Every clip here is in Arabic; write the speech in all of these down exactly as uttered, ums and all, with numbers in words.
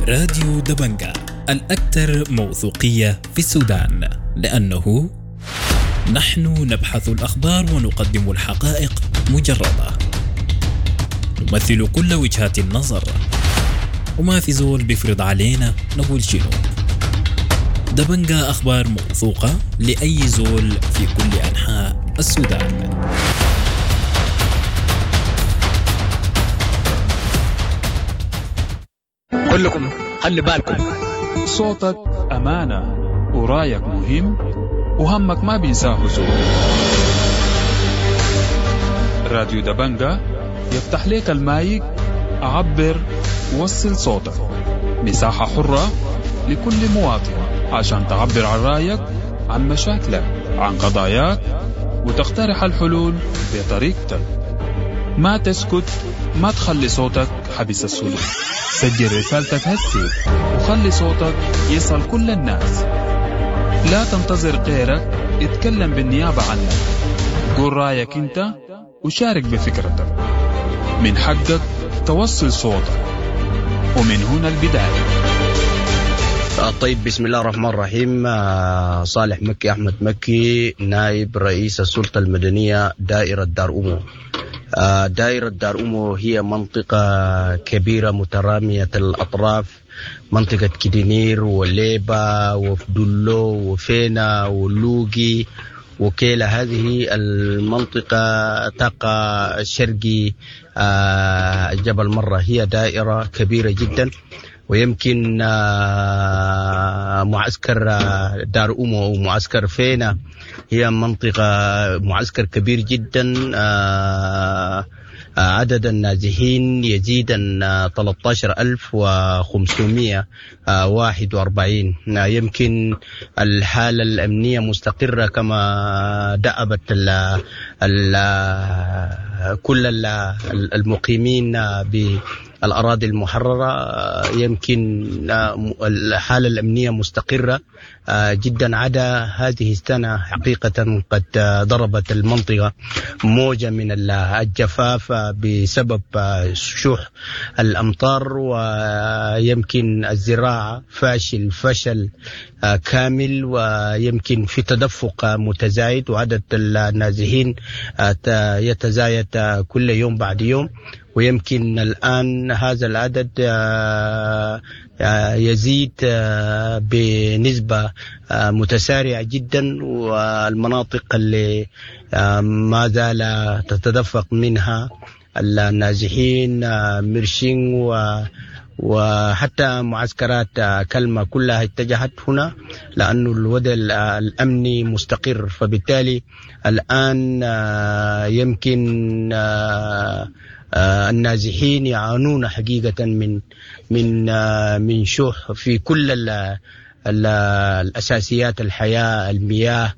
راديو دبنجة الأكثر موثوقية في السودان، لأنه نحن نبحث الأخبار ونقدم الحقائق مجردة، نمثل كل وجهات النظر، وما في زول بيفرض علينا نقول شنو. دبنجة أخبار موثوقة لأي زول في كل أنحاء السودان. كلكم خلي بالكم، صوتك أمانة ورايك مهم وهمك ما بينساه زول. راديو دبنجة يفتح لك المايك، عبر وصل صوتك، مساحة حرة لكل مواطن عشان تعبر عن رايك، عن مشاكلك، عن قضاياك، وتقترح الحلول بطريقتك. ما تسكت، ما تخلي صوتك حبس السلوك. سجل رسالتك هسي وخلي صوتك يصل كل الناس. لا تنتظر غيرك اتكلم بالنيابة عنك، قول رأيك انت وشارك بفكرتك. من حقك توصل صوتك، ومن هنا البداية. طيب، بسم الله الرحمن الرحيم. صالح مكي أحمد مكي، نائب رئيس السلطة المدنية دائرة دار أمو. دائرة دار أمو هي منطقة كبيرة مترامية الأطراف، منطقة كدينير وليبا وفدلو وفينا ولوغي وكيلا. هذه المنطقة تقع شرقي جبل مرة. هي دائرة كبيرة جدا، ويمكن معسكر دار أمو أو معسكر فينا هي منطقة معسكر كبير جدا. عدد النازحين يزيد عن ثلاثة عشر ألف وخمسمائة وواحد وأربعين. يمكن الحالة الأمنية مستقرة كما دأبت ال ال كل ال المقيمين بالأراضي المحررة. يمكن الحالة الأمنية مستقرة جدا، عدا هذه السنة حقيقة قد ضربت المنطقة موجة من الجفاف بسبب شح الأمطار، ويمكن الزراعة فاشل فشل كامل، ويمكن في تدفق متزايد، وعدد النازحين يتزايد كل يوم بعد يوم. ويمكن الآن هذا العدد يزيد بنسبة متسارعة جدا، والمناطق اللي ما زال تتدفق منها النازحين مرشين و وحتى معسكرات كلمة كلها اتجهت هنا، لأن الوضع الأمني مستقر. فبالتالي الآن يمكن النازحين يعانون حقيقة من من من شح في كل ال ال الأساسيات الحياة، المياه،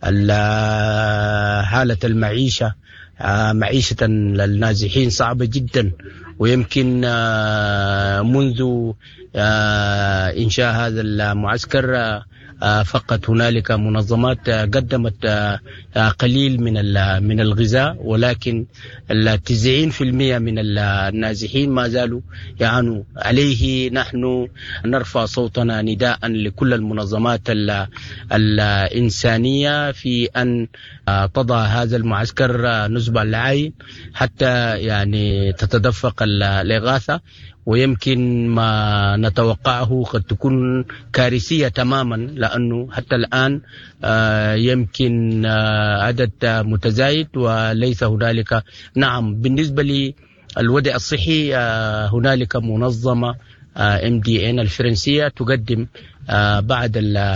حالة المعيشة. معيشة النازحين صعبة جدا، ويمكن منذ إنشاء هذا المعسكر فقط هنالك منظمات قدمت قليل من من الغذاء، ولكن التسعين في المئة من النازحين ما زالوا يعانوا. عليه نحن نرفع صوتنا نداء لكل المنظمات الإنسانية في أن تضع هذا المعسكر نصب العين حتى يعني تتدفق الإغاثة. ويمكن ما نتوقعه قد تكون كارثية تماما، لأنه حتى الآن يمكن عدد متزايد وليس هنالك. نعم، بالنسبة للوضع الصحي هنالك منظمة إم دي إن الفرنسية تقدم بعض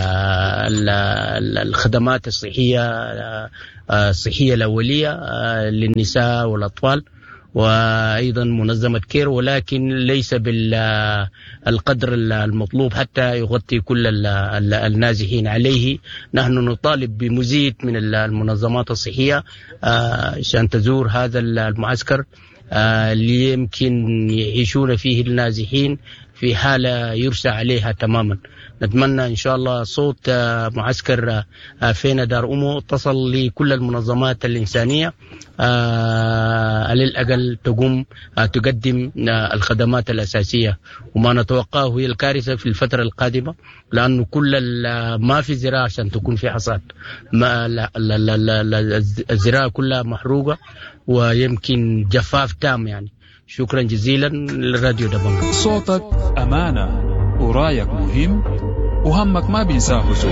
الخدمات الصحية الصحية الأولية للنساء والأطفال، وأيضا منظمة كير، ولكن ليس بالقدر المطلوب حتى يغطي كل النازحين. عليه نحن نطالب بمزيد من المنظمات الصحية عشان تزور هذا المعسكر اللي يمكن يعيشون فيه النازحين في حالة يرسى عليها تماما. نتمنى إن شاء الله صوت معسكر فينا دار أمو اتصل لكل المنظمات الإنسانية على الأقل تقوم تقدم الخدمات الأساسية، وما نتوقعه هي الكارثة في الفترة القادمة، لأنه كل ما في زراعة عشان تكون في حصاد، ما الزراعة كلها محروقة ويمكن جفاف تام يعني. شكرا جزيلا للراديو دبنجا. صوتك أمانة ورايك مهم وهمك ما بينساه زول.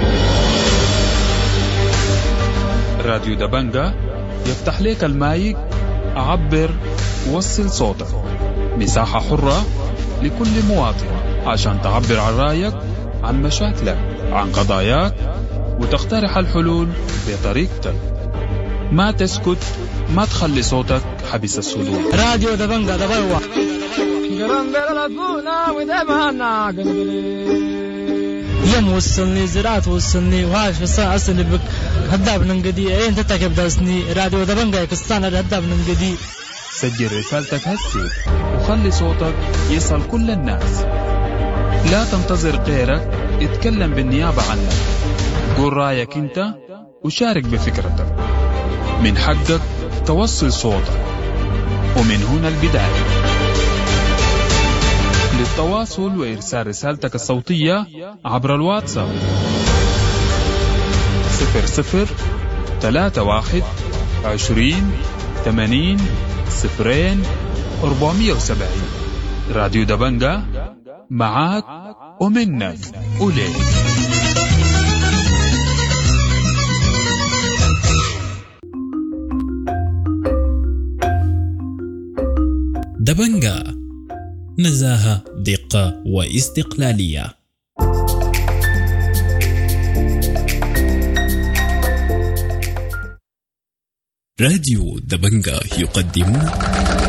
راديو دبنجا يفتح لك المايك، عبر وصل صوتك، مساحة حرة لكل مواطن عشان تعبر عن رايك، عن مشاكلك، عن قضاياك، وتقترح الحلول بطريقتك. ما تسكت، ما تخلي صوتك حبس الصدور. راديو دبنجا دبوا يوم وصلني زراعة وصلني وعاش في الساعة أصلي بك هداب ننقدي إيه أنت تكب داسني. راديو دبنجا يكستان هداب ننقدي. سجل رسالتك هسي وخلي صوتك يصل كل الناس. لا تنتظر غيرك اتكلم بالنيابة عنك. قول رأيك انت وشارك بفكرتك. من حقك توصل صوتك، ومن هنا البداية. للتواصل وإرسال رسالتك الصوتية عبر الواتساب صفر صفر ثلاثة واحد عشرين ثمانين صفرين أربعمية وسبعين. راديو دبنجا معاك ومنك وليك. دبنجا، نزاهة، دقة واستقلالية. راديو دبنجا يقدم